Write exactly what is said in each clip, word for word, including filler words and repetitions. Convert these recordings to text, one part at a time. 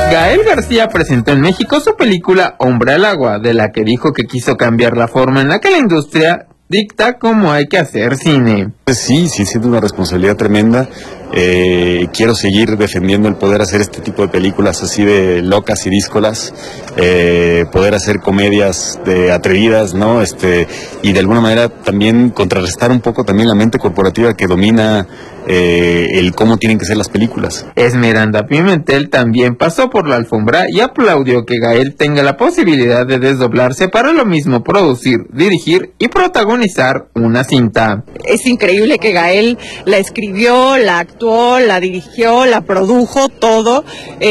Gael García presentó en México su película Hombre al Agua, de la que dijo que quiso cambiar la forma en la que la industria dicta cómo hay que hacer cine. Sí, sí, siento una responsabilidad tremenda. Eh, quiero seguir defendiendo el poder hacer este tipo de películas así de locas y díscolas, eh, poder hacer comedias de atrevidas, ¿no? Este, y de alguna manera también contrarrestar un poco también la mente corporativa que domina eh, el cómo tienen que ser las películas. Esmeralda Pimentel también pasó por la alfombra y aplaudió que Gael tenga la posibilidad de desdoblarse para lo mismo producir, dirigir y protagonizar una cinta. Es increíble que Gael la escribió, la actuó, la dirigió, la produjo, todo,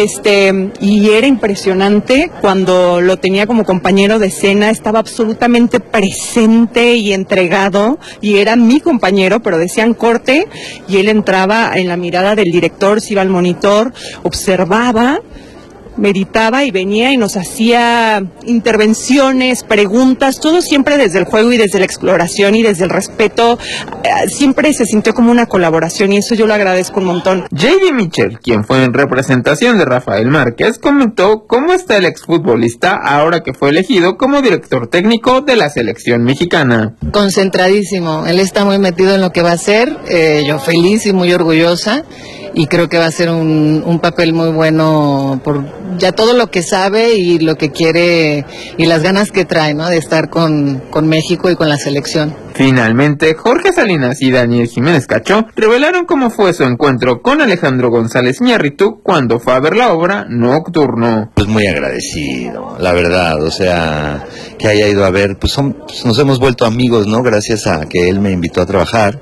este, y era impresionante cuando lo tenía como compañero de escena, estaba absolutamente presente y entregado, y era mi compañero, pero decían corte, y él entraba en la mirada del director, se iba al monitor, observaba, meditaba y venía y nos hacía intervenciones, preguntas, todo siempre desde el juego y desde la exploración y desde el respeto. Siempre se sintió como una colaboración y eso yo lo agradezco un montón. J D Mitchell, quien fue en representación de Rafael Márquez, comentó cómo está el exfutbolista ahora que fue elegido como director técnico de la selección mexicana. Concentradísimo, él está muy metido en lo que va a hacer, eh, yo feliz y muy orgullosa. Y creo que va a ser un, un papel muy bueno por ya todo lo que sabe y lo que quiere y las ganas que trae, ¿no? De estar con, con México y con la selección. Finalmente, Jorge Salinas y Daniel Jiménez Cacho revelaron cómo fue su encuentro con Alejandro González Iñárritu cuando fue a ver la obra Nocturno. Pues muy agradecido, la verdad, o sea, que haya ido a ver, pues, son, pues nos hemos vuelto amigos, ¿no? Gracias a que él me invitó a trabajar.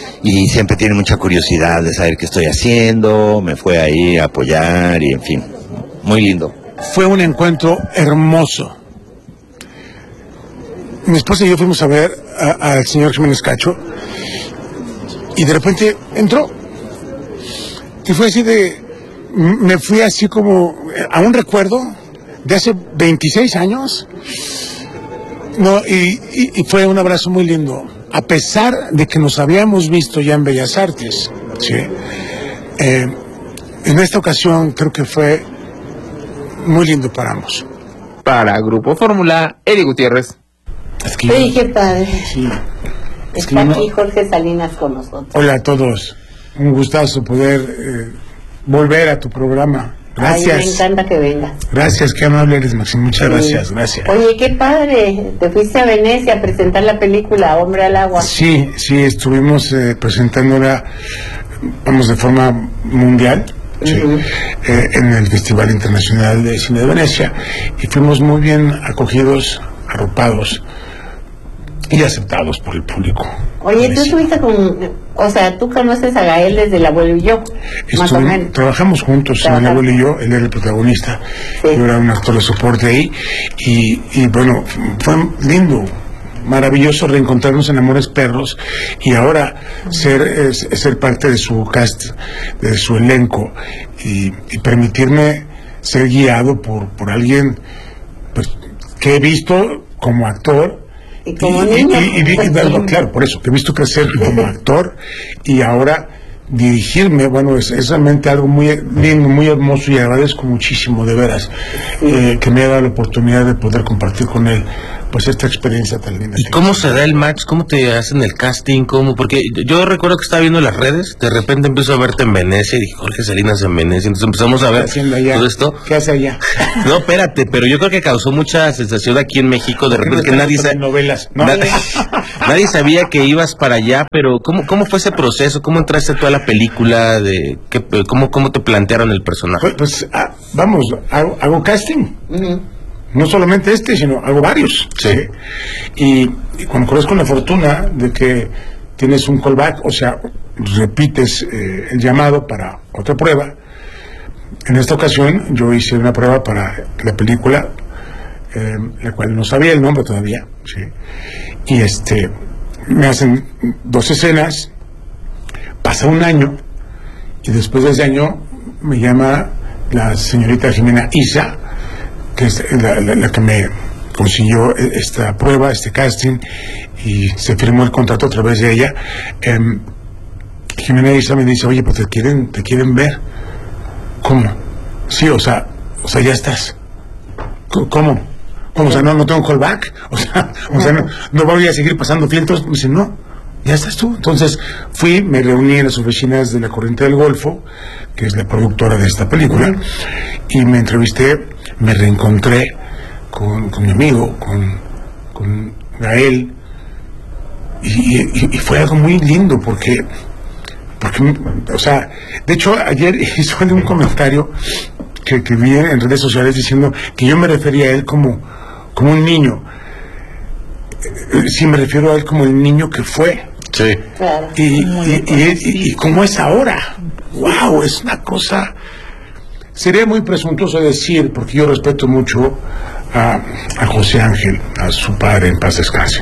Y siempre tiene mucha curiosidad de saber qué estoy haciendo, me fue ahí a apoyar y en fin, muy lindo. Fue un encuentro hermoso. Mi esposa y yo fuimos a ver al señor Jiménez Cacho y de repente entró y fue así de, me fui así como a un recuerdo de hace veintiséis años, no, y, y, y fue un abrazo muy lindo. A pesar de que nos habíamos visto ya en Bellas Artes, ¿sí? eh, en esta ocasión creo que fue muy lindo para ambos. Para Grupo Fórmula, Eddie Gutiérrez. Es que Oye, qué padre. Sí. Es Está que aquí no... Jorge Salinas con nosotros. Hola a todos. Un gustazo poder eh, volver a tu programa. Gracias. Ay, me encanta que vengas. Gracias, qué amable eres, Maxi. Muchas sí. gracias, gracias. Oye, qué padre. Te fuiste a Venecia a presentar la película Hombre al Agua. Sí, sí, estuvimos eh, presentándola, vamos, de forma mundial. Sí, uh-huh. eh, en el Festival Internacional de Cine de Venecia, y fuimos muy bien acogidos, arropados y aceptados por el público. Oye, tú estuviste con, o sea, tú conoces a Gael desde El Abuelo y Yo, Estuve, más o menos. Trabajamos juntos en El Abuelo y Yo, él era el protagonista, sí. Yo era un actor de soporte ahí, y, y bueno, fue lindo, maravilloso reencontrarnos en Amores Perros y ahora ser es, ser parte de su cast, de su elenco, y, y permitirme ser guiado por, por alguien pues, que he visto como actor. Y como y, niño. Y, y, y, y, bueno, claro, por eso, que he visto crecer como actor y ahora dirigirme, bueno, es, es realmente algo muy lindo, muy hermoso, y agradezco muchísimo, de veras, eh, que me haya dado la oportunidad de poder compartir con él pues esta experiencia tan linda. ¿Y cómo se da el match? ¿Cómo te hacen el casting? ¿Cómo? Porque yo recuerdo que estaba viendo las redes, de repente empiezo a verte en Venecia y dije, Jorge Salinas en Venecia, entonces empezamos a ver todo esto. ¿Qué hace allá? No, espérate, pero yo creo que causó mucha sensación aquí en México, de repente que nadie sa- novelas, ¿no? nadie, nadie sabía que ibas para allá, pero ¿cómo, cómo fue ese proceso? ¿Cómo entraste tú a la película? De qué, cómo, ¿Cómo te plantearon el personaje? Pues, pues ah, vamos, hago, hago casting. Uh-huh. No solamente este, sino hago varios. Sí. ¿sí? Y, y cuando corres con la fortuna de que tienes un callback, o sea, repites eh, el llamado para otra prueba. En esta ocasión yo hice una prueba para la película, eh, la cual no sabía el nombre todavía. ¿sí? Y este, me hacen dos escenas, pasa un año, y después de ese año me llama la señorita Jimena Isa, que es la, la, la que me consiguió esta prueba, este casting, y se firmó el contrato a través de ella. Eh, Jimena Isa me dice, oye, pues te quieren, te quieren ver. ¿Cómo? Sí, o sea, o sea, ya estás. ¿Cómo? ¿Cómo? O sea, no, no tengo callback. O sea, o sea no, no voy a seguir pasando filtros. Me dice, no, ya estás tú. Entonces fui, me reuní en las oficinas de La Corriente del Golfo, que es la productora de esta película, y me entrevisté, me reencontré con, con mi amigo, con, con Gael, y, y, y fue algo muy lindo porque, porque, o sea, de hecho ayer hizo un comentario que, que vi en redes sociales diciendo que yo me refería a él como, como un niño. Sí, me refiero a él como el niño que fue. Sí. Claro. Y, y, y, y, y como es ahora. ¡Wow! Es una cosa... Sería muy presuntuoso decir, porque yo respeto mucho a, a José Ángel, a su padre, en paz descanse.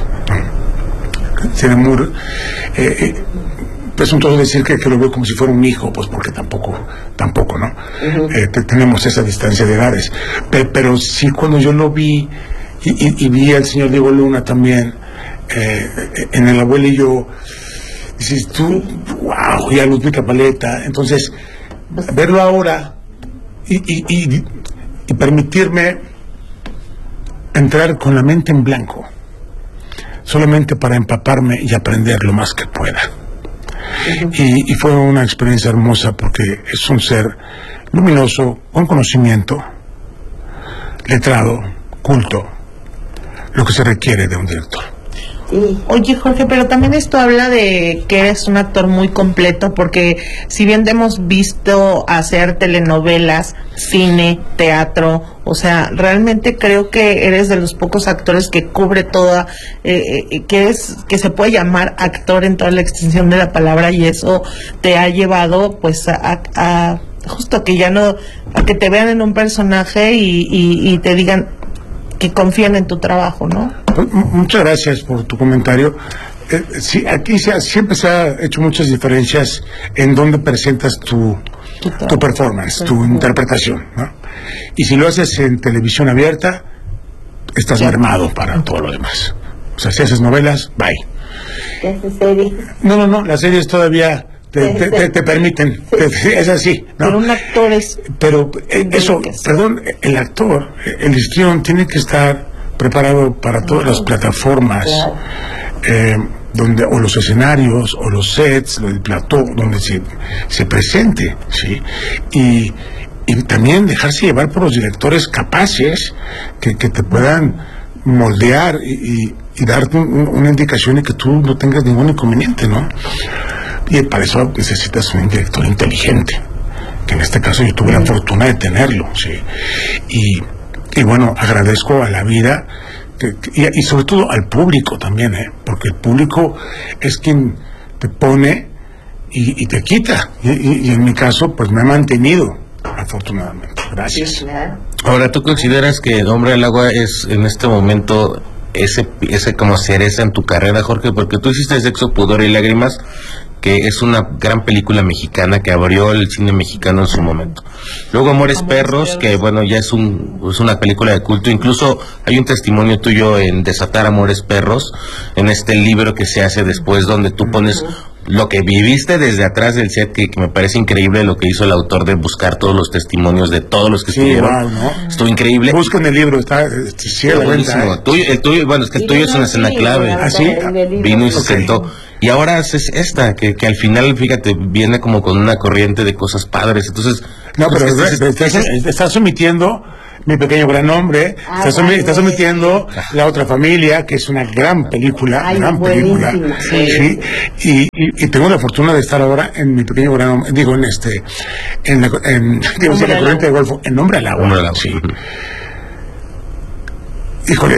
Sería muy eh, eh, presuntuoso decir que, que lo veo como si fuera un hijo, pues porque tampoco, tampoco, ¿no? Uh-huh. eh, te, tenemos esa distancia de edades. Pero, pero sí, cuando yo lo vi, y, y, y vi al señor Diego Luna también, eh, en El Abuelo y yo, dices tú, wow, y a Ludwika Paleta. Entonces, verlo ahora y, y, y, y permitirme entrar con la mente en blanco, solamente para empaparme y aprender lo más que pueda. Uh-huh. y, y fue una experiencia hermosa porque es un ser luminoso, con conocimiento, letrado, culto, lo que se requiere de un director. Sí. Oye, Jorge, pero también esto habla de que eres un actor muy completo, porque si bien te hemos visto hacer telenovelas, cine, teatro, o sea, realmente creo que eres de los pocos actores que cubre toda, eh, eh, que es que se puede llamar actor en toda la extensión de la palabra, y eso te ha llevado pues a, a justo que ya no, a que te vean en un personaje y, y, y te digan que confían en tu trabajo, ¿no? Pues, muchas gracias por tu comentario. Eh, sí, aquí se ha, siempre se ha hecho muchas diferencias en donde presentas tu, tu, tu performance, tu uh-huh. interpretación, ¿no? Y si lo haces en televisión abierta, estás sí. mermado para todo lo demás. O sea, si haces novelas, bye. ¿Qué haces series? No, no, no, las series todavía te, te, te, te permiten, sí. es así, ¿no? Pero un actor es... Pero eh, eso, perdón, el actor, el histrión tiene que estar preparado para todas las plataformas, claro. eh, donde o los escenarios, o los sets, el plató, donde se, se presente, ¿sí? Y, y también dejarse llevar por los directores capaces que, que te puedan moldear y, y, y darte un, una indicación y que tú no tengas ningún inconveniente, ¿no? Y para eso necesitas un director inteligente, que en este caso yo tuve la fortuna de tenerlo, ¿sí? Y, y bueno, agradezco a la vida que, que, y, y sobre todo al público también, ¿eh? Porque el público es quien te pone y, y te quita, y, y, y en mi caso pues me ha mantenido, afortunadamente. Gracias. Ahora, ¿tú consideras que Hombre del Agua es en este momento ese, ese como cereza en tu carrera, Jorge? Porque tú hiciste Sexo, Pudor y Lágrimas, que es una gran película mexicana que abrió el cine mexicano en su momento. Luego Amores Perros, que bueno, ya es un es una película de culto. Incluso hay un testimonio tuyo en Desatar Amores Perros, en este libro que se hace después, donde tú pones lo que viviste desde atrás del set, que, que me parece increíble lo que hizo el autor de buscar todos los testimonios de todos los que sí, estuvieron. Wow, ¿no? Estuvo increíble. Busquen el libro, está, sí, está buenísimo. ¿Eh? Tuyo, el tuyo, bueno, es que el tuyo es una escena clave. Así vino y se okay. sentó. Y ahora haces esta, que, que al final, fíjate, viene como con una corriente de cosas padres. Entonces, no, pero es, es, es, es, es, estás omitiendo Mi Pequeño Gran Hombre, ah, estás, vale. estás omitiendo La Otra Familia, que es una gran película, Ay, gran película, sí. ¿sí? Y, y, y tengo la fortuna de estar ahora en Mi Pequeño Gran Hombre, digo, en este, en la, en, digo, en la Corriente del Golfo, en Nombre al Agua. Nombre al Agua. Sí. Híjole,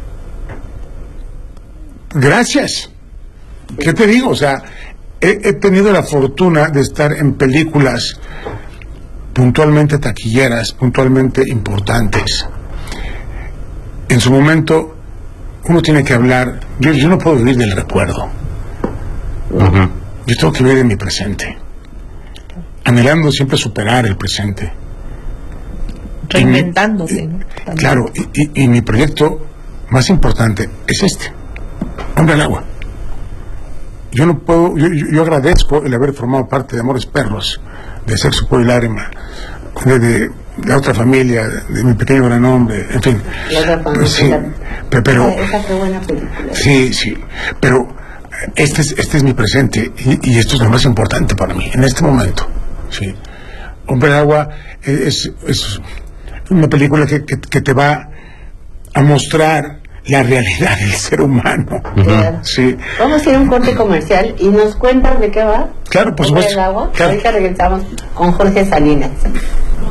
gracias. ¿Qué te digo? O sea, he, he tenido la fortuna de estar en películas puntualmente taquilleras, puntualmente importantes. En su momento, uno tiene que hablar. Yo, yo no puedo vivir del recuerdo. Uh-huh. Yo tengo que vivir en mi presente, anhelando siempre superar el presente. Reinventándose, ¿no? Y, claro, y, y, y mi proyecto más importante es este, Hombre al Agua. Yo no puedo, yo, yo agradezco el haber formado parte de Amores Perros, de Sexo, Pudor y Lágrimas, de, de la otra familia, de Mi pequeño gran hombre, en fin. La otra familia. Sí, la... pero, pero esa fue buena película. sí, sí, pero este es, este es mi presente y, y esto es lo más importante para mí en este momento. Sí, Hombre de Agua es, es una película que, que, que te va a mostrar la realidad del ser humano. Claro. Sí. Vamos a ir a un corte comercial y nos cuentas de qué va. Claro, por Hombre supuesto. del Agua. Claro. Ahorita regresamos con Jorge Salinas.